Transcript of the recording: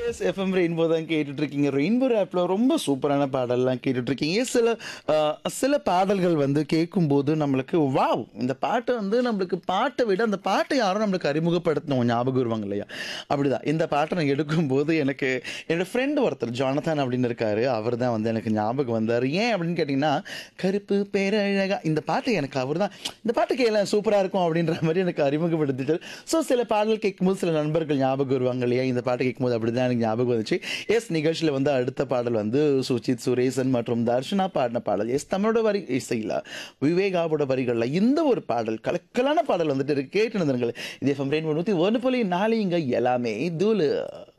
S FM rainbow தான் கேட்டுட்டு இருக்கீங்க. ரெயின்போ ஆப்ல ரொம்ப சூப்பரான பாடல்லாம் கேட்டுட்டு இருக்கீங்க. சில பாடல்கள் வந்து கேட்கும்போது நம்மளுக்கு வாவ்! இந்த பாட்டு வந்து நம்மளுக்கு பாட்டை விட அந்த பாட்டை யாரும் நம்மளுக்கு அறிமுகப்படுத்தணும் ஞாபகம் வருவாங்க இல்லையா? அப்படிதான். இந்த பாட்டை நான் எடுக்கும்போது எனக்கு என்னோட ஃப்ரெண்ட் ஒருத்தர் ஜானதன் அப்படின்னு இருக்காரு. அவர் தான் வந்து எனக்கு ஞாபகம் வந்தாரு. ஏன் அப்படின்னு கேட்டிங்கன்னா, கருப்பு பேரழகா இந்த பாட்டு எனக்கு அவர் தான் இந்த பாட்டு கேளேன் சூப்பரா இருக்கும் அப்படின்ற மாரி எனக்கு அறிமுகப்படுத்திட்டாரு. ஸோ சில பாடல் கேட்கும்போது சில நண்பர்கள் ஞாபகம் வருவாங்க இல்லையா? இந்த பாட்டு கேட்கும்போது அப்படிதான் எனக்கு ஞாபகம் வந்துச்சு. எஸ் நிகழ்ச்சியில வந்து அடுத்த பாடல் வந்து சுஜித், சுரேசன் மற்றும் தர்ஷனா பாடின பாடல். எஸ் தமிழோட வரி இசையில விவேகாவோட வரிகள்ல இந்த ஒரு பாடல் கலக்கலான பாடல் வந்துட்டு இருக்கு. கேட்டு இருந்திருங்கள். இது எஃப்எம் ரெயின்போ 101.4 இங்க எல்லாமே தூளு.